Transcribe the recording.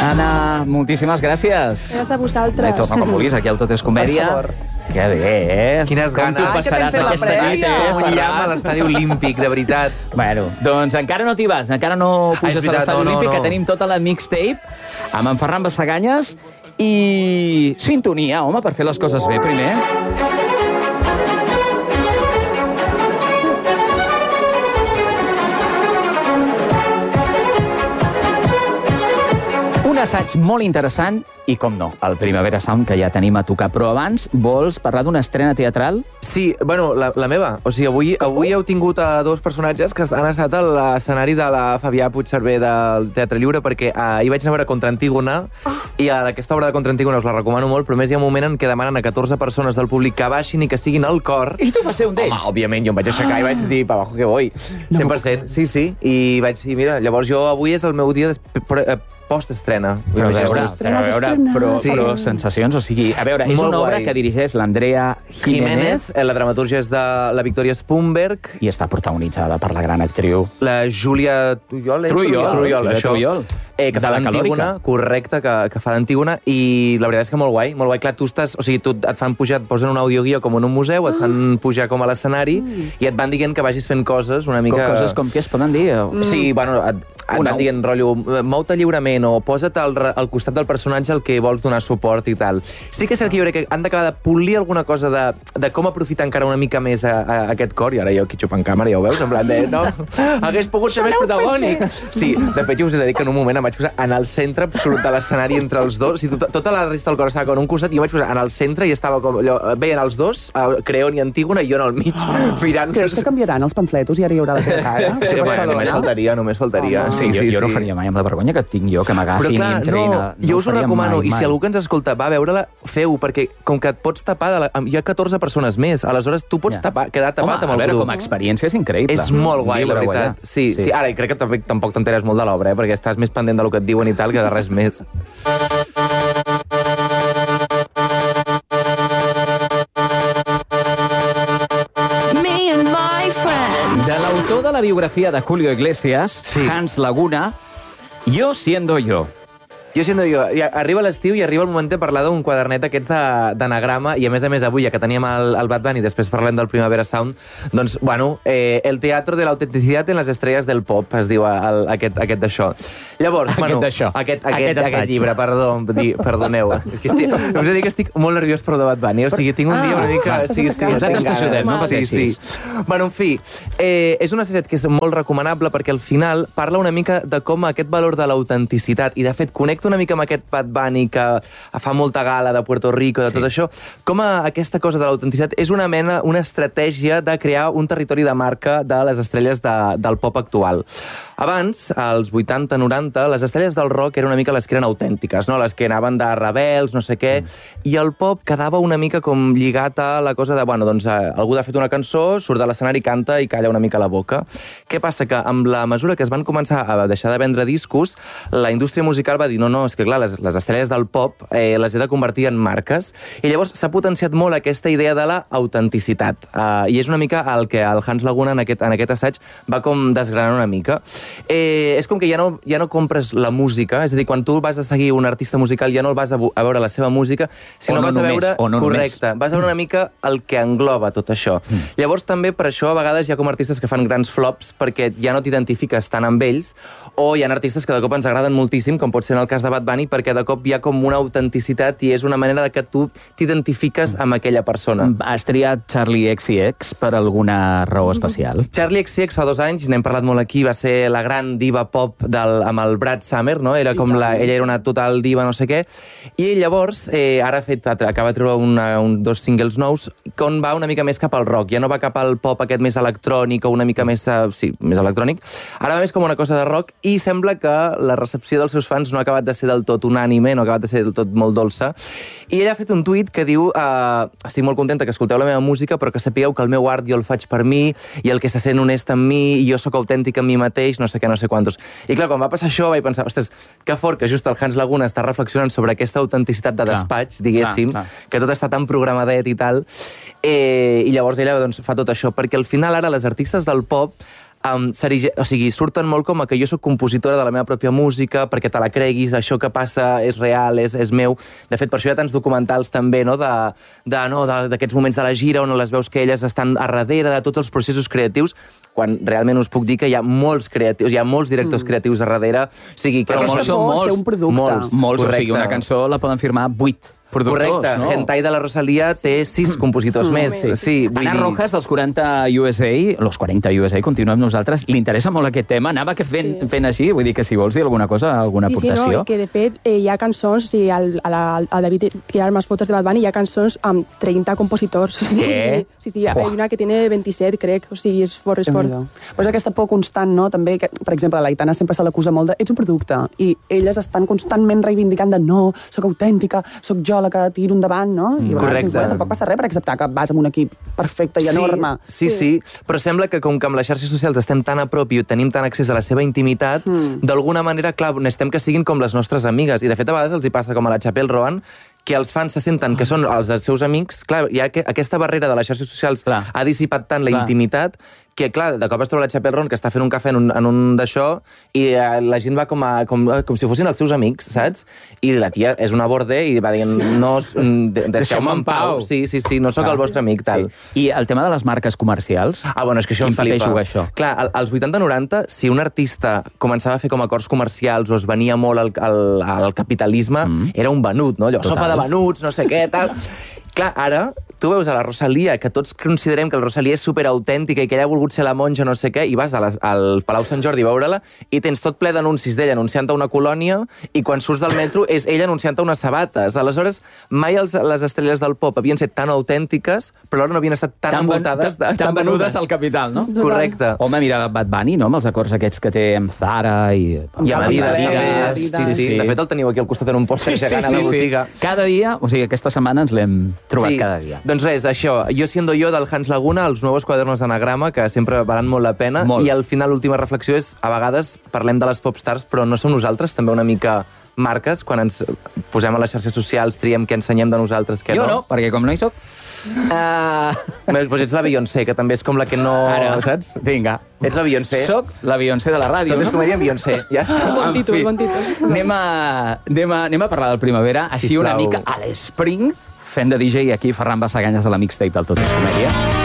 Anna, moltíssimes gràcies. Gràcies a vosaltres. Torna com vulguis, aquí al Tot és Comèdia. Que bé, Quines ganes. Com t'ho passaràs aquesta nit, Com un llamp a l'estadi olímpic, de veritat. Bueno, doncs encara no t'hi vas, encara no puges a l'estadi olímpic, que tenim tota la mixtape amb en Ferran Bassaganyes i sintonia, home, per fer les coses bé primer. Un assaig molt interessant i, com no, el Primavera Sound, que ja tenim a tocar. Però abans, vols parlar d'una estrena teatral? Sí, bueno, la meva. O sigui, avui heu tingut a dos personatges que han estat a l'escenari de la Fabià Puigcerver del Teatre Lliure, perquè ahir vaig anar a veure Contra Antígona, i aquesta obra de Contra Antígona us la recomano molt, però més hi ha un moment en què demanen a 14 persones del públic que baixin i que siguin al cor. I tu vas ser un d'ells? Home, òbviament, jo em vaig aixecar i vaig dir, pa abajo que voy. 100%, sí. I vaig dir, mira, llavors jo avui és el meu dia post-estrena. Però sensacions, o sigui, a veure, és una obra que dirigeix l'Andrea Jiménez. La dramaturgia és de la Victoria Spunberg. I està protagonitzada per la gran actriu la Júlia Trujol. Trujol. Que fa l'Antígona, correcte, que fa l'Antígona, i la veritat és que molt guai. Et fan pujar, et posen un audioguia com en un museu, et fan pujar com a l'escenari, i et van dient que vagis fent coses una mica... Coses com què es poden dir? Sí, bueno, et van dient, rotllo, mou-te lliurement o posa't al costat del personatge al que vols donar suport i tal. Sí que és cert que jo crec que han d'acabar de polir alguna cosa de com aprofitar encara una mica més aquest cor, i ara jo aquí xupant càmera, ja ho veus, en plan de, no, hagués pogut ser més protagònic. Sí, de fet, jo us he de dir que en un moment em vaig posar en el centre absolut de l'escenari entre els dos, tota la resta del cor estava com en un costat, i jo vaig posar en el centre i estava com allò, veien els dos, Creon i Antígona, i jo en el mig, mirant... Creus que canviaran els pamfletos i ara hi haurà la cara? Sí, només faltaria. Sí, jo no faria mai amb la vergonya que tinc jo, que m'agafin i entrin... Jo us ho recomano, i si algú que ens escolta va a veure-la, feu, perquè com que et pots tapar, hi ha 14 persones més, aleshores tu pots quedar tapat amb el grup. A veure, com a experiència és increïble. És molt guai, la veritat. Sí, ara crec que tampoc t'enteres molt de l'obra, perquè estàs més pendent del que et diuen i tal que de res més. De l'autor de la biografia de Julio Iglesias, Hans Laguna, Yo siendo yo. Jo siendo jo. Arriba l'estiu i arriba el moment de parlar d'un quadernet aquests d'anagrama, i a més avui, ja que teníem el Bad Bunny i després parlem del Primavera Sound, doncs, bueno, el teatro de l'autenticitat en les estrelles del pop, es diu aquest d'això. Llavors, bueno, aquest llibre, perdoneu. Us he de dir que estic molt nerviós per el de Bad Bunny, o sigui, tinc un dia una mica... Nosaltres t'ajudem, no pateixis. Bueno, en fi, és una sèrie que és molt recomanable perquè al final parla una mica de com aquest valor de l'autenticitat, i de fet connecta una mica amb aquest Bad Bunny que fa molta gala de Puerto Rico, de tot això, com aquesta cosa de l'autenticitat és una estratègia de crear un territori de marca de les estrelles del pop actual. Abans, als 80-90, les estrelles del rock eren una mica les que eren autèntiques, no? Les que anaven de rebels, no sé què, i el pop quedava una mica com lligat a la cosa de, bueno, doncs algú ha fet una cançó, surt de l'escenari, canta i calla una mica la boca. Què passa? Que amb la mesura que es van començar a deixar de vendre discos, la indústria musical va dir, no, és que clar, les estrelles del pop les he de convertir en marques, i llavors s'ha potenciat molt aquesta idea de l'autenticitat, i és una mica el que el Hans Laguna en aquest assaig va com desgranant una mica. És com que ja no compres la música, és a dir, quan tu vas a seguir un artista musical ja no el vas a veure la seva música, sinó vas a veure... Correcte, vas a veure una mica el que engloba tot això. Llavors també per això a vegades hi ha com artistes que fan grans flops perquè ja no t'identifiques tant amb ells, o hi ha artistes que de cop ens agraden moltíssim, com pot ser en el cas de Bad Bunny, perquè de cop hi ha com una autenticitat i és una manera de que tu t'identifiques amb aquella persona. Has triat Charli XCX per alguna raó especial? Charli XCX fa 2 anys, n'hem parlat molt aquí, va ser la gran diva pop amb el Brad Summer, no? Ella era una total diva, no sé què, i llavors ara acaba de treure 2 singles nous on va una mica més cap al rock, ja no va cap al pop aquest més electrònic o una mica més, més electrònic, ara va més com una cosa de rock, i sembla que la recepció dels seus fans no ha acabat de ser del tot unànime, no ha acabat de ser del tot molt dolça, i ella ha fet un tuit que diu estic molt contenta que escolteu la meva música, però que sapigueu que el meu art jo el faig per mi, i el que se sent honest amb mi, i jo sóc autèntic amb mi mateix, no sé què, no sé quantos. I clar, quan va passar això vaig pensar, ostres, que fort que just el Hans Laguna està reflexionant sobre aquesta autenticitat de despatx, diguéssim, que tot està tan programadet i tal, i llavors ella doncs, fa tot això, perquè al final ara les artistes del pop o sigui, surten molt com que jo sóc compositora de la meva pròpia música, perquè te la creguis, això que passa és real, és meu. De fet, per això hi ha tants documentals també, no?, d'aquests moments de la gira on les veus que elles estan a darrere de tots els processos creatius, quan realment us puc dir que hi ha molts creatius, hi ha molts directors creatius a darrere. O sigui, que molts són molts. Un producte. Molts, o sigui, una cançó la poden firmar 8 productors, correcte. no? Hentai de la Rosalia té 6 compositors més. Sí, Ana Rojas, dels 40 USA, los 40 USA, continua amb nosaltres. Li interessa molt aquest tema. Anava fent així, vull dir que si vols dir alguna cosa, alguna aportació. Sí, no, que de fet hi ha cançons, i al David tirar més fotos de Bad Bunny, hi ha cançons amb 30 compositors. Què? Sí, hi ha una que tiene 27, crec, o sigui, és fort. Però és aquesta por constant, no? També, que, per exemple, l'Aitana sempre se l'acusa molt de ets un producte, i elles estan constantment reivindicant de no, sóc autèntica, sóc jo la que tiro endavant, no? I a vegades, bueno, tampoc passa res per acceptar que vas amb un equip perfecte i enorme. Sí, però sembla que com que amb les xarxes socials estem tan a prop i tenim tant accés a la seva intimitat, d'alguna manera, clar, necessitem que siguin com les nostres amigues. I de fet, a vegades els hi passa com a la Chapelle Roan, que els fans se senten que són els dels seus amics. Clar, ja que aquesta barrera de les xarxes socials ha dissipat tant la intimitat que, clar, de cop es troba la Chapelle Roan que està fent un cafè en un d'això i la gent va com si fossin els seus amics, saps? I la tia és una borde i va dient, no, deixeu-me en pau. Sí, no sóc el vostre amic, tal. I el tema de les marques comercials? Bueno, és que això em flipa. Això? Clar, als 80-90, si un artista començava a fer com acords comercials o es venia molt al capitalisme, era un venut, no? Allò, sopa de venuts, no sé què, tal. Clar, ara, tu veus a la Rosalia, que tots considerem que la Rosalia és superautèntica i que ella ha volgut ser la monja, no sé què, i vas al Palau Sant Jordi a veure-la i tens tot ple d'anuncis d'ella anunciant-te una colònia i quan surts del metro és ella anunciant-te unes sabates. Aleshores, mai les estrelles del pop havien set tan autèntiques, però alhora no havien estat tan envoltades tan venudes al capital, no? Correcte. Home, mira, Bad Bunny, no?, amb els acords aquests que té amb Zara i amb Adidas. Sí. De fet, el teniu aquí al costat en un pòster gegant a la botiga. Cada dia, o sigui, aquesta setmana ens l'hem trobat cada dia. Doncs res, això, Yo siendo yo del Hans Laguna, els nous quadernos d'anagrama, que sempre valen molt la pena, i al final l'última reflexió és, a vegades parlem de les popstars, però no som nosaltres també una mica marques, quan ens posem a les xarxes socials, triem què ensenyem de nosaltres, què no? Jo no, perquè com no hi soc... Doncs ets la Beyoncé, que també és com la que no... Ara, saps? Vinga. Ets la Beyoncé. Soc la Beyoncé de la ràdio. Tot és comèdia amb Beyoncé, ja està. Bon títol. Anem a parlar del Primavera, així una mica a l'Spring, fent de DJ aquí Ferran Bassaganyes de la mixtape del Tot és Comèdia.